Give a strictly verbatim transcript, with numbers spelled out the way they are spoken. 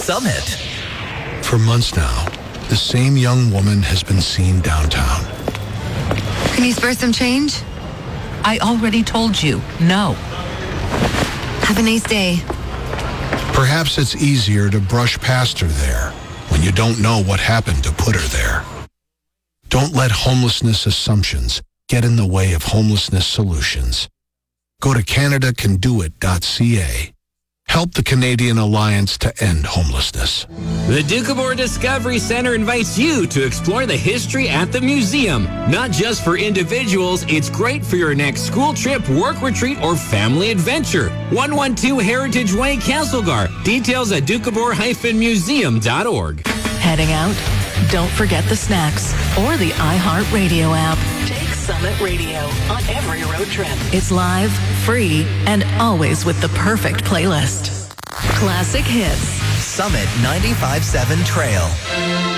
Summit. For months now, the same young woman has been seen downtown. Can you spare some change? I already told you, no. Have a nice day. Perhaps it's easier to brush past her there when you don't know what happened to put her there. Don't let homelessness assumptions get in the way of homelessness solutions. Go to Canada Can Do It dot C A. Help the Canadian Alliance to End Homelessness. The Doukhobor Discovery Center invites you to explore the history at the museum. Not just for individuals, it's great for your next school trip, work retreat, or family adventure. one twelve Heritage Way, Castlegar. Details at doukhobor dash museum dot org. Heading out? Don't forget the snacks or the iHeartRadio app. Take Summit Radio on every road trip. It's live, free, and always with the perfect playlist. Classic hits. Summit ninety-five point seven Trail.